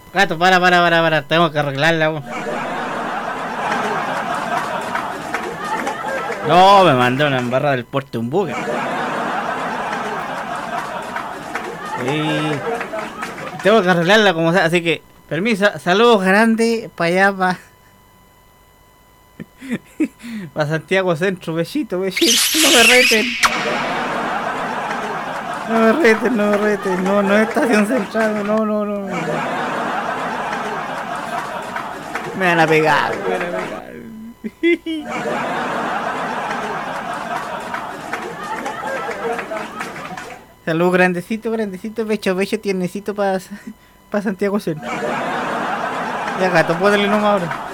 Gato, para. Tengo que arreglarla, weón. No, me mandó una embarrada del puerto de un buque. Sí. Tengo que arreglarla como sea, así que, permiso, saludos grandes para allá, para Santiago Centro, besito. No me reten. No me reten. No es estación central, no. Me van a pegar. Salud grandecito, becho, tiernecito para Santiago Centro. Ya gato, puedo darle nomás ahora.